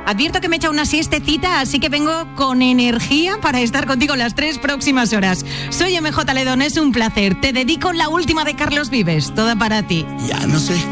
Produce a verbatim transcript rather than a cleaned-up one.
Advierto que me he echado una siestecita, así que vengo con energía para estar contigo las tres próximas horas. Soy M J Ledón, es un placer. Te dedico la última de Carlos Vives, toda para ti. Ya no sé